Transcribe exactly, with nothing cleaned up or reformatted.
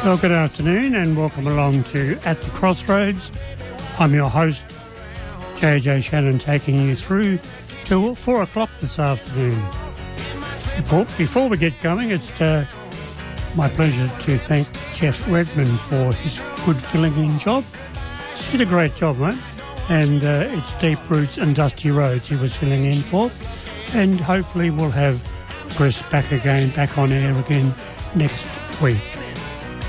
Well, good afternoon and welcome along to At the Crossroads. I'm your host, J J Shannon, taking you through till four o'clock this afternoon. Before, before we get going, it's uh, my pleasure to thank Jeff Redman for his good filling-in job. He did a great job, mate. And uh, it's Deep Roots and Dusty Roads he was filling in for. And hopefully we'll have Chris back again, back on air again next week.